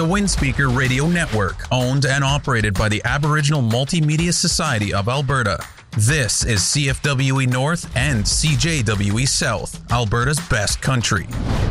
the Windspeaker Radio Network, owned and operated by the Aboriginal Multimedia Society of Alberta. This is CFWE North and CJWE South, Alberta's best country.